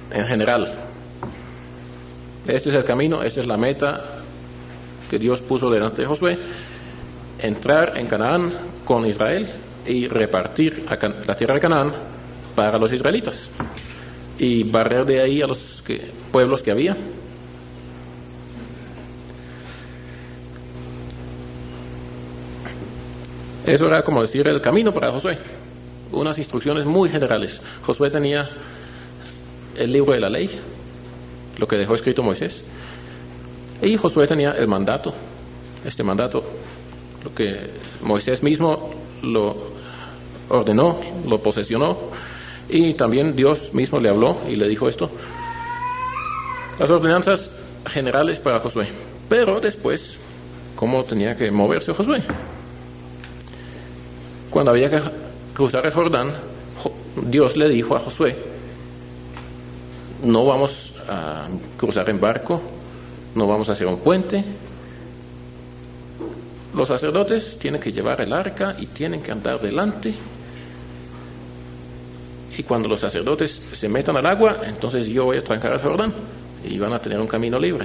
en general. Este es el camino, esta es la meta que Dios puso delante de Josué: entrar en Canaán con Israel y repartir la tierra de Canaán para los israelitas y barrer de ahí a los pueblos que había. Eso era, como decir, el camino para Josué. Unas instrucciones muy generales. Josué tenía el libro de la ley, lo que dejó escrito Moisés, y Josué tenía el mandato. Este mandato, lo que Moisés mismo lo ordenó, lo posesionó, y también Dios mismo le habló y le dijo esto. Las ordenanzas generales para Josué. Pero después, ¿cómo tenía que moverse Josué? Cuando había que cruzar el Jordán, Dios le dijo a Josué: no vamos a cruzar en barco, no vamos a hacer un puente. Los sacerdotes tienen que llevar el arca y tienen que andar delante. Y cuando los sacerdotes se metan al agua, entonces yo voy a trancar el Jordán y van a tener un camino libre.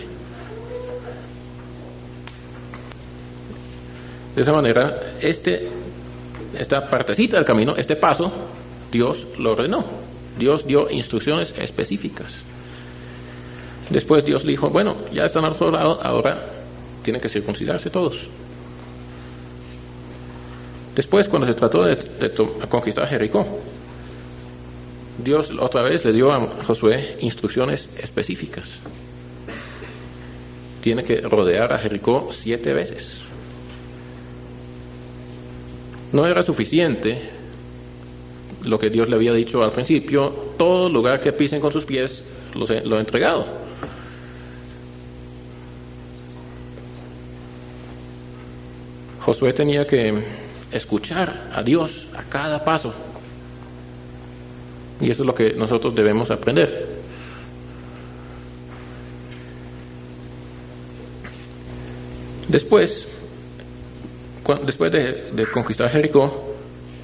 De esa manera, esta partecita del camino, este paso, Dios lo ordenó. Dios dio instrucciones específicas. Después Dios dijo: bueno, ya están al otro lado, ahora tienen que circuncidarse todos. Después, cuando se trató de conquistar Jericó, Dios otra vez le dio a Josué instrucciones específicas. Tiene que rodear a Jericó 7 veces. No era suficiente lo que Dios le había dicho al principio: todo lugar que pisen con sus pies lo he entregado. Josué tenía que escuchar a Dios a cada paso. Y eso es lo que nosotros debemos aprender. Después de conquistar Jericó,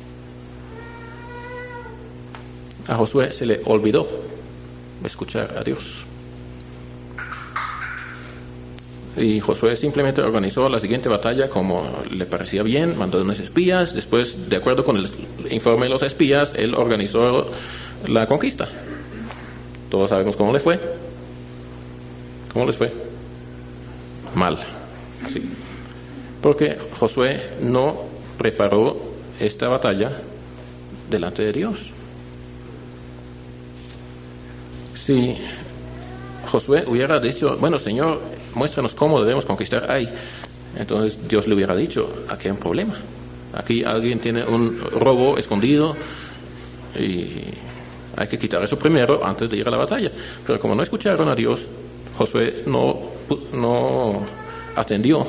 a Josué se le olvidó escuchar a Dios. Y Josué simplemente organizó la siguiente batalla como le parecía bien, mandó unos espías. Después, de acuerdo con el informe de los espías, él organizó la conquista. Todos sabemos cómo le fue. ¿Cómo les fue? Mal. Sí. Porque Josué no preparó esta batalla delante de Dios. Si Josué hubiera dicho: bueno, Señor, muéstranos cómo debemos conquistar ahí, entonces Dios le hubiera dicho: aquí hay un problema, aquí alguien tiene un robo escondido y hay que quitar eso primero antes de ir a la batalla. Pero como no escucharon a Dios, Josué no atendió,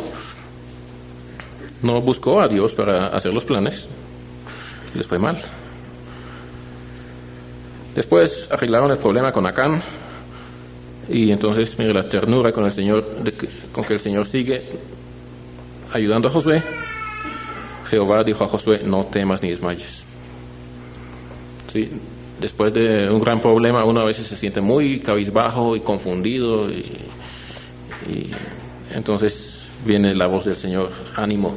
no buscó a Dios para hacer los planes, les fue mal. Después arreglaron el problema con Acán. Y entonces, mire la ternura con el Señor, con que el Señor sigue ayudando a Josué. Jehová dijo a Josué: no temas ni desmayes. ¿Sí? Después de un gran problema, uno a veces se siente muy cabizbajo y confundido. Y entonces viene la voz del Señor: ánimo.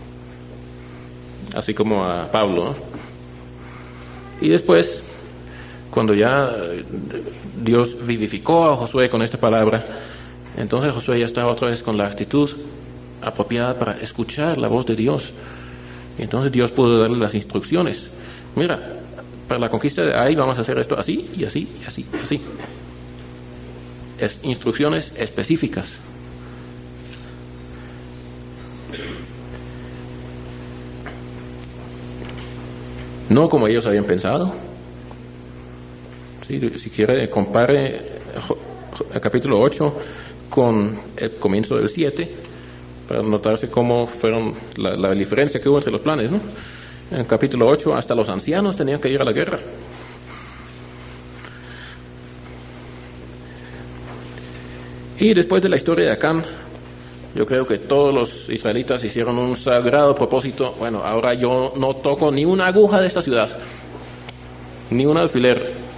Así como a Pablo, ¿no? Y después, cuando ya Dios vivificó a Josué con esta palabra, entonces Josué ya estaba otra vez con la actitud apropiada para escuchar la voz de Dios. Y entonces Dios pudo darle las instrucciones. Mira, para la conquista de ahí vamos a hacer esto así y así y así y así. Instrucciones específicas. No como ellos habían pensado. Sí, si quiere, compare el capítulo 8 con el comienzo del 7 para notarse cómo fueron la diferencia que hubo entre los planes, ¿no? En el capítulo 8 hasta los ancianos tenían que ir a la guerra. Y después de la historia de Acán, yo creo que todos los israelitas hicieron un sagrado propósito: bueno, ahora yo no toco ni una aguja de esta ciudad, ni un alfiler.